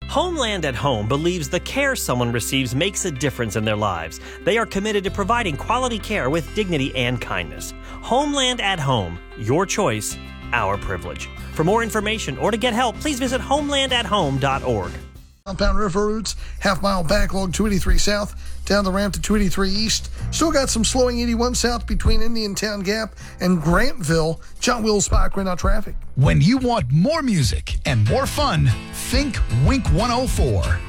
Homeland at Home believes the care someone receives makes a difference in their lives. They are committed to providing quality care with dignity and kindness. Homeland at Home, your choice, our privilege. For more information or to get help, please visit homelandathome.org. Southbound River routes, half-mile backlog 283 south, down the ramp to 283 east. Still got some slowing 81 south between Indiantown Gap and Grantville. John Wills, Spike, right now traffic. When you want more music and more fun, think Wink 104.